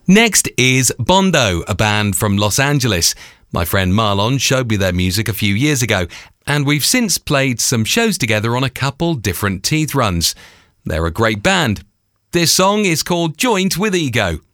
Next is Bondo, a band from Los Angeles. My friend Marlon showed me their music a few years ago, and we've since played some shows together on a couple different Teeth runs. They're a great band. This song is called Joint with Ego.